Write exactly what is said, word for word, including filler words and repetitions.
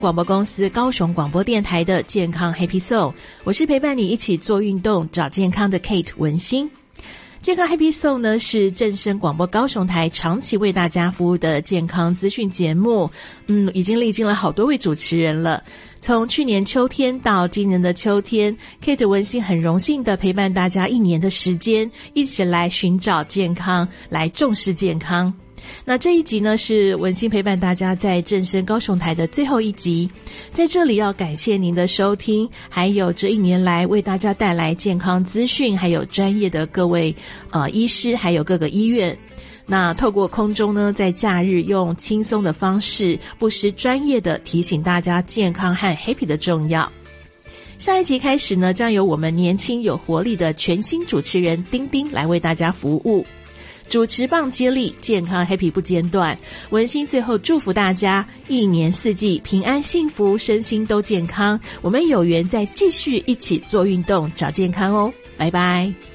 广播公司高雄广播电台的健康 Happy Soul， 我是陪伴你一起做运动找健康的 Kate 文心。健康 Happy Soul 呢是正声广播高雄台长期为大家服务的健康资讯节目，嗯，已经历经了好多位主持人了。从去年秋天到今年的秋天 ，Kate 文心很荣幸的陪伴大家一年的时间，一起来寻找健康，来重视健康。那这一集呢是文心陪伴大家在正声高雄台的最后一集，在这里要感谢您的收听，还有这一年来为大家带来健康资讯，还有专业的各位呃医师，还有各个医院。那透过空中呢，在假日用轻松的方式，不失专业的提醒大家健康和 happy 的重要。下一集开始呢，将由我们年轻有活力的全新主持人丁丁来为大家服务。主持棒接力，健康 happy 不间断。文心最后祝福大家一年四季平安幸福，身心都健康。我们有缘再继续一起做运动找健康哦，拜拜。